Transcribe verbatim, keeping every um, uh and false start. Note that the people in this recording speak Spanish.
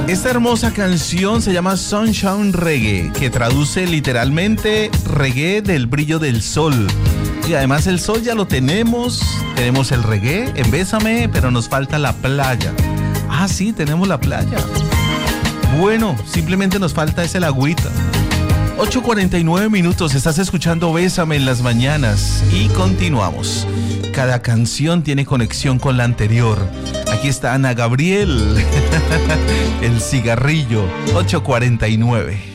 Esta hermosa canción se llama Sunshine Reggae, que traduce literalmente reggae del brillo del sol. Y además el sol ya lo tenemos, tenemos el reggae en Bésame, pero nos falta la playa. Ah, sí, tenemos la playa. Bueno, simplemente nos falta ese agüita. ocho cuarenta y nueve minutos, estás escuchando Bésame en las mañanas y continuamos. Cada canción tiene conexión con la anterior. Aquí está Ana Gabriel, El Cigarrillo, ocho cuarenta y nueve.